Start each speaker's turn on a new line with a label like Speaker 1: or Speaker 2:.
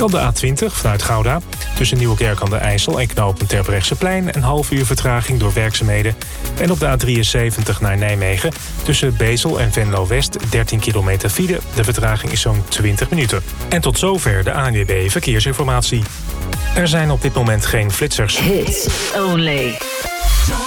Speaker 1: Dan de A20 vanuit Gouda. Tussen Nieuwekerk aan de IJssel en knooppunt Terbrechtseplein... een half uur vertraging door werkzaamheden. En op de A73 naar Nijmegen. Tussen Bezel en Venlo-West 13 kilometer file. De vertraging is zo'n 20 minuten. En tot zover de ANWB Verkeersinformatie. Er zijn op dit moment geen flitsers.
Speaker 2: Hits only.